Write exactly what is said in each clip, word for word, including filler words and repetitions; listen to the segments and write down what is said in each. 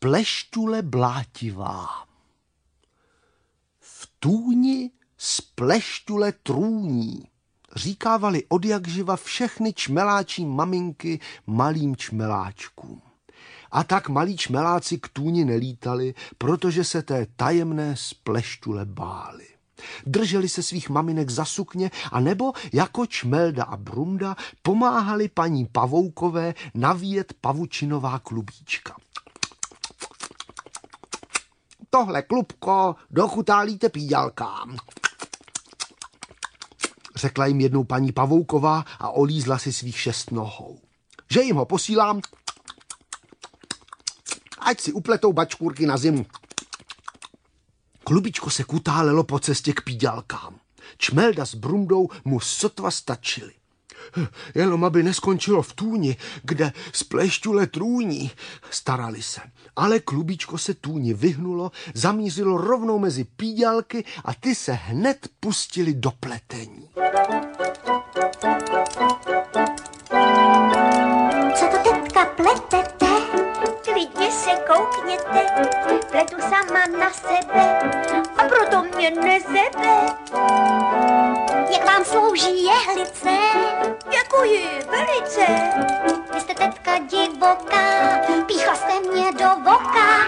Spleštule blátivá. V tůni spleštule trůní, říkávali odjakživa všechny čmeláčí maminky malým čmeláčkům. A tak malí čmeláci k tůni nelítali, protože se té tajemné spleštule báli. Drželi se svých maminek za sukně a nebo jako Čmelda a Brunda pomáhali paní Pavoukové navíjet pavučinová klubíčka. Tohle klubko dochutálíte píďalkám, řekla jim jednou paní Pavouková a olízla si svých šest nohou. Že jim ho posílám, ať si upletou bačkůrky na zimu. Klubičko se kutálelo po cestě k píďalkám. Čmelda s Brundou mu sotva stačili. Jenom aby neskončilo v tůni, kde spleštule trůní, starali se. Ale klubičko se tůni vyhnulo, zamířilo rovnou mezi píďalky a ty se hned pustili do pletení. Co to teďka pletete? Klidně se koukněte, pletu sama na sebe a proto mě nezebe. Jak vám slouží jehlice? Děkuji velice. Vy jste teďka divoká, píchla jste mě do voka.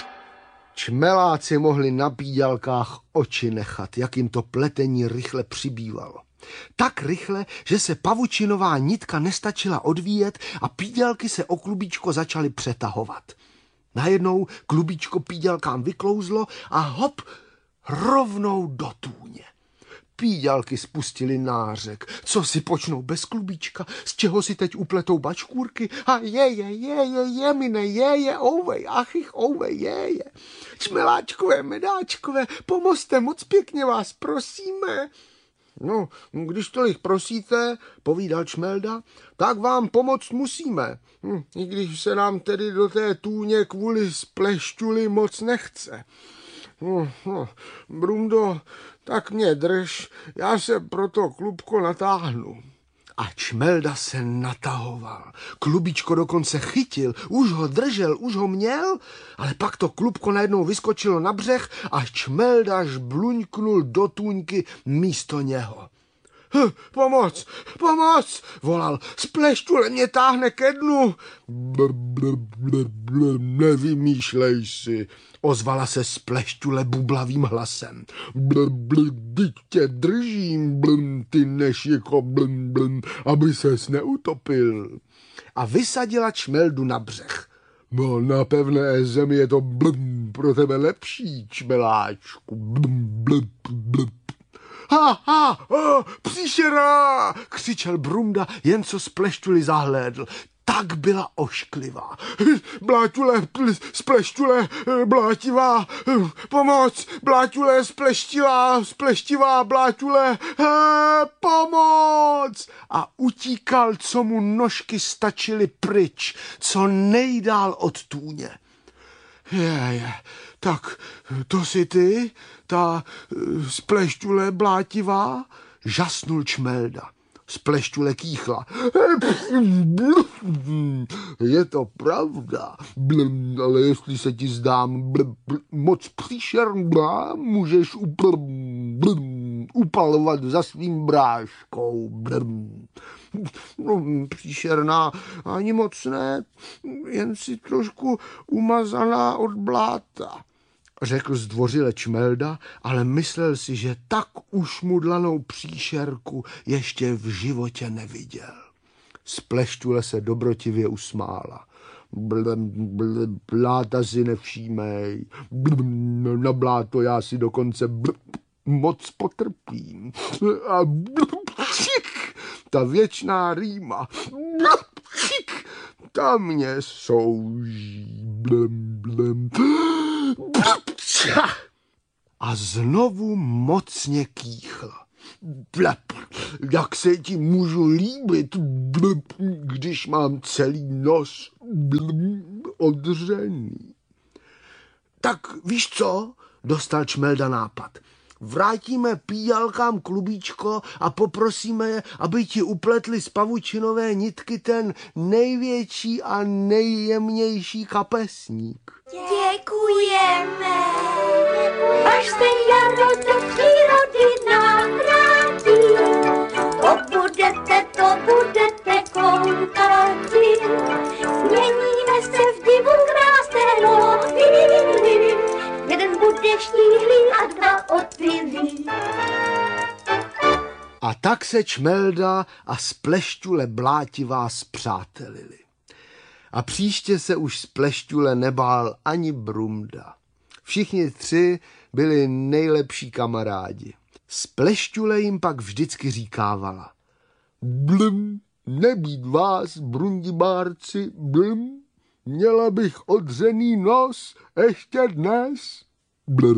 Čmeláci mohli na píďalkách oči nechat, jak jim to pletení rychle přibývalo. Tak rychle, že se pavučinová nitka nestačila odvíjet a píďalky se o klubíčko začaly přetahovat. Najednou klubíčko píďalkám vyklouzlo a hop, rovnou do tůně. Píďalky spustili nářek. Co si počnou bez klubíčka? Z čeho si teď upletou bačkůrky? A je, je, je, je, je, mine, je, je, ouvej, achich, ouvej, je, je. Čmeláčkové, medáčkové, pomozte, moc pěkně vás prosíme. No, když tolik prosíte, povídal Čmelda, tak vám pomoct musíme. Hm, i když se nám tedy do té tůně kvůli spleštuli moc nechce. No, no, Brundo, tak mě drž, já se pro to klubko natáhnu. A Čmelda se natahoval. Klubičko dokonce chytil, už ho držel, už ho měl, ale pak to klubko najednou vyskočilo na břeh a Čmelda žbluňknul do tůňky místo něho. Hm, pomoc, pomoc, volal, spleštule mě táhne ke dnu. Br, br, br, br, nevymýšlej si, ozvala se spleštule bublavým hlasem. Br, br, teď tě držím, bln, ty nešiko, bln, bln, aby ses neutopil. A vysadila Čmeldu na břeh. No, na pevné zemi je to bln, pro tebe lepší, čmeláčku, bln, bln, bln. Ha, ha, ha, příšera, křičel Brunda, jen co spleštuli zahlédl. Tak byla ošklivá. Bláťule, spleštule, blátivá, pomoc, bláťule, spleštila, spleštivá, bláťule, pomoc! A utíkal, co mu nožky stačily pryč, co nejdál od tůně. Je, je, tak to jsi ty, ta spleštule blátivá, žasnul Čmelda. Splešťule kýchla. Je to pravda, ale jestli se ti zdám moc příšerná, můžeš upalovat za svým bráškou. No, příšerná ani moc ne, jen si trošku umazaná od bláta, řekl zdvořile Čmelda, ale myslel si, že tak ušmudlanou příšerku ještě v životě neviděl. Spleštule se dobrotivě usmála. Blem, blem, bláta si nevšímej. Blem, na bláto já si dokonce blem, moc potrpím. A blem, čik, ta věčná rýma. Blem, čik, ta mě souží. Blem, blem. A znovu mocně kýchla. Blep, jak se ti můžu líbit, blep, když mám celý nos blep, odřený. Tak víš co? Dostal Čmelda nápad. vrátíme píjalkám klubíčko a poprosíme je, aby ti upletli z pavučinové nitky ten největší a nejjemnější kapesník. Děkujeme. Až se jaro do přírody nám vrátí, to budete, to budete koukati. Změníme se v divu krásného. Jeden bude štíhlý a dva otylí. A tak se Čmelda a Splešťule blátivá spřátelili. A příště se už Splešťule nebál ani Brumda. Všichni tři byli nejlepší kamarádi. Splešťule jim pak vždycky říkávala: Blum, nebýt vás, brundibárci, blum, měla bych odřený nos ještě dnes. Blr.